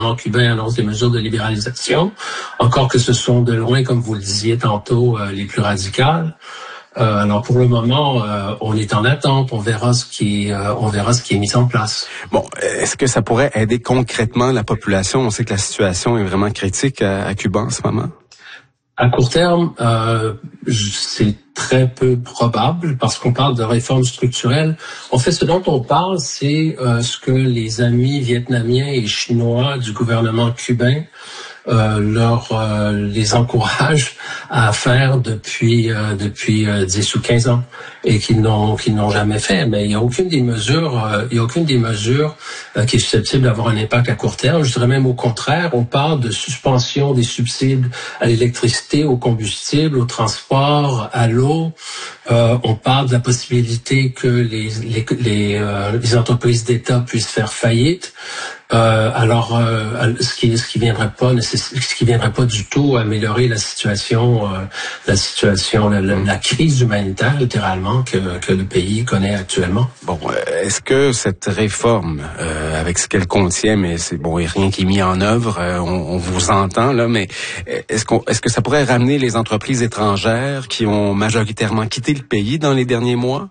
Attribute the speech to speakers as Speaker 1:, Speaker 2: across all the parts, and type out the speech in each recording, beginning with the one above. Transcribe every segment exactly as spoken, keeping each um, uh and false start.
Speaker 1: cubain annonce des mesures de libéralisation, encore que ce sont de loin, comme vous le disiez tantôt, euh, les plus radicales. Euh, alors pour le moment, euh, on est en attente. On verra ce qui, euh, on verra ce qui est mis en place.
Speaker 2: Bon, est-ce que ça pourrait aider concrètement la population? On sait que la situation est vraiment critique à, à Cuba en ce moment.
Speaker 1: À court terme, euh, c'est très peu probable parce qu'on parle de réformes structurelles. En fait, ce dont on parle, c'est euh, ce que les amis vietnamiens et chinois du gouvernement cubain Euh, leur euh, les encourage à faire depuis euh, depuis euh, dix ou quinze ans et qu'ils n'ont qu'ils n'ont jamais fait. Mais il n'y a aucune des mesures euh, il y a aucune des mesures euh, qui est susceptible d'avoir un impact à court terme. Je dirais même au contraire, on parle de suspension des subsides à l'électricité, au combustible, au transport, à l'eau. Euh, on parle de la possibilité que les les les, euh, les entreprises d'État puissent faire faillite. Euh, alors, euh, ce qui ce qui viendrait pas ce qui viendrait pas du tout améliorer la situation, euh, la situation, la, la, la crise humanitaire littéralement que que le pays connaît actuellement.
Speaker 2: Bon, est-ce que cette réforme, euh, avec ce qu'elle contient, mais c'est bon, et rien qui est mis en œuvre, euh, on, on vous entend là, mais est-ce qu'on est-ce que ça pourrait ramener les entreprises étrangères qui ont majoritairement quitté le pays dans les derniers mois?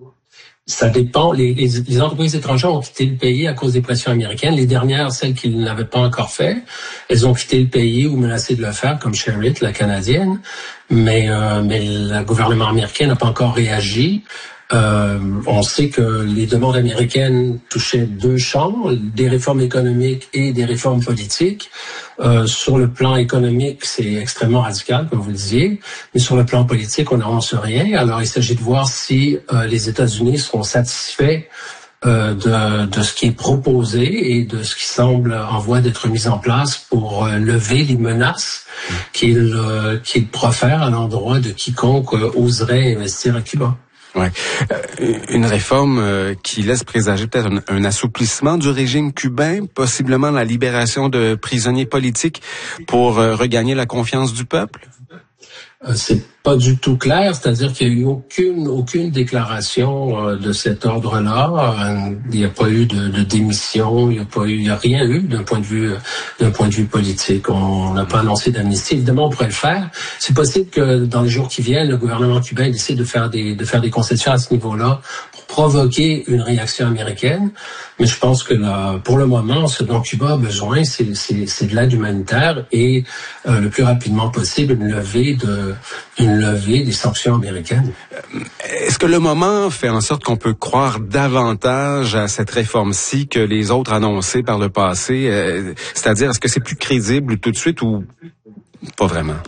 Speaker 1: Ça dépend. Les, les, les entreprises étrangères ont quitté le pays à cause des pressions américaines. Les dernières, celles qui ne l'avaient pas encore fait, elles ont quitté le pays ou menacé de le faire, comme Sherritt, la canadienne. Mais, euh, mais le gouvernement américain n'a pas encore réagi. Euh, on sait que les demandes américaines touchaient deux champs, des réformes économiques et des réformes politiques. Euh, sur le plan économique, c'est extrêmement radical, comme vous le disiez, mais sur le plan politique, on n'avance rien. Alors, il s'agit de voir si euh, les États-Unis seront satisfaits euh, de, de ce qui est proposé et de ce qui semble en voie d'être mis en place pour euh, lever les menaces qu'ils euh, qu'ils profèrent à l'endroit de quiconque euh, oserait investir à Cuba.
Speaker 2: Ouais, euh, une réforme euh, qui laisse présager peut-être un, un assouplissement du régime cubain, possiblement la libération de prisonniers politiques pour euh, regagner la confiance du peuple?
Speaker 1: Euh, c'est pas du tout clair, c'est-à-dire qu'il n'y a eu aucune aucune déclaration euh, de cet ordre-là. Euh, il n'y a pas eu de, de démission, il n'y a pas eu, il y a rien eu d'un point de vue d'un point de vue politique. On n'a pas annoncé d'amnistie. Évidemment, on pourrait le faire. C'est possible que dans les jours qui viennent, le gouvernement cubain décide de faire des de faire des concessions à ce niveau-là pour provoquer une réaction américaine. Mais je pense que là, pour le moment, ce dont Cuba a besoin, c'est c'est, c'est de l'aide humanitaire et euh, le plus rapidement possible une levée de une levée des sanctions américaines.
Speaker 2: Est-ce que le moment fait en sorte qu'on peut croire davantage à cette réforme-ci que les autres annoncées par le passé? Euh, c'est-à-dire, est-ce que c'est plus crédible tout de suite ou pas vraiment?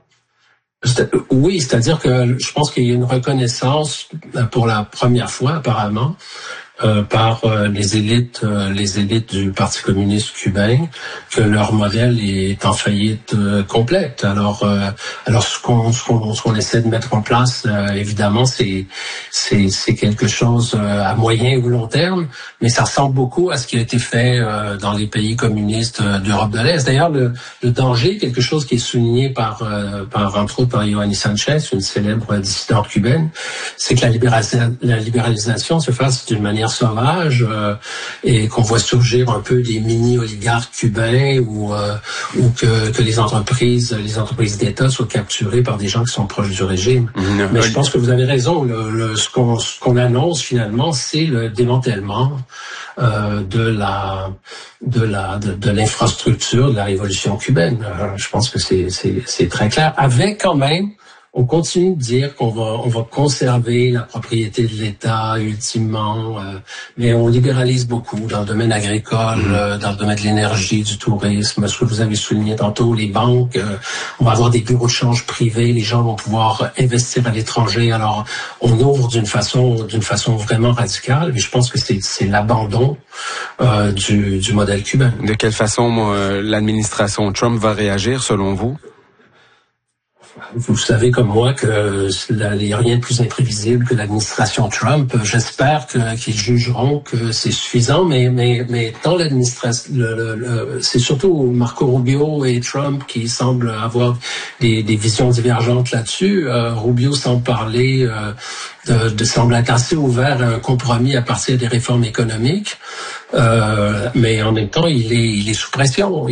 Speaker 1: C'est, oui, c'est-à-dire que je pense qu'il y a une reconnaissance pour la première fois, apparemment, Euh, par euh, les élites, euh, les élites du Parti communiste cubain, que leur modèle est en faillite euh, complète. Alors, euh, alors ce qu'on, ce qu'on, ce qu'on essaie de mettre en place, euh, évidemment, c'est, c'est, c'est quelque chose euh, à moyen ou long terme, mais ça ressemble beaucoup à ce qui a été fait euh, dans les pays communistes euh, d'Europe de l'Est. D'ailleurs, le, le danger, quelque chose qui est souligné par, euh, par entre autres par Yohanny Sanchez, une célèbre dissidente cubaine, c'est que la libéralisation, la libéralisation se fasse d'une manière sauvage euh, et qu'on voit surgir un peu des mini-oligarques cubains ou euh, ou que, que les entreprises les entreprises d'État soient capturées par des gens qui sont proches du régime. Mmh, Mais je pense que vous avez raison. Le, le, ce qu'on ce qu'on annonce finalement, c'est le démantèlement euh, de la de la de, de l'infrastructure de la révolution cubaine. Euh, je pense que c'est c'est c'est très clair. Avec quand même on continue de dire qu'on va on va conserver la propriété de l'État ultimement, euh, mais on libéralise beaucoup dans le domaine agricole, mmh. euh, dans le domaine de l'énergie, du tourisme, ce que vous avez souligné tantôt, les banques. Euh, on va avoir des bureaux de change privés, les gens vont pouvoir investir à l'étranger. Alors, on ouvre d'une façon d'une façon vraiment radicale, mais je pense que c'est c'est l'abandon euh, du du modèle cubain.
Speaker 2: De quelle façon euh, l'administration Trump va réagir selon vous?
Speaker 1: Vous savez comme moi que il n'y a rien de plus imprévisible que l'administration Trump. J'espère que, qu'ils jugeront que c'est suffisant, mais mais mais dans l'administration, le, le, le, c'est surtout Marco Rubio et Trump qui semblent avoir des, des visions divergentes là-dessus. Euh, Rubio semble parler, euh, de, de semble être assez ouvert à un compromis à partir des réformes économiques, euh, mais en même temps, il est il est sous pression.